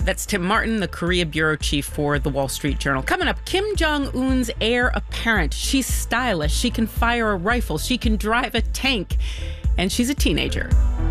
That's Tim Martin, the Korea bureau chief for the Wall Street Journal. Coming up, Kim Jong-un's heir apparent. She's stylish. She can fire a rifle. She can drive a tank. And she's a teenager.